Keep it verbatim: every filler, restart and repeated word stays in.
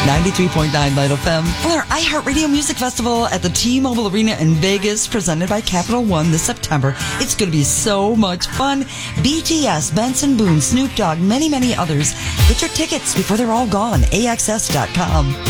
ninety-three point nine Light F M. For our iHeartRadio Music Festival at the T-Mobile Arena in Vegas, presented by Capital One this September. It's going to be so much fun. B T S, Benson Boone, Snoop Dogg, many, many others. Get your tickets before they're all gone. A X S dot com.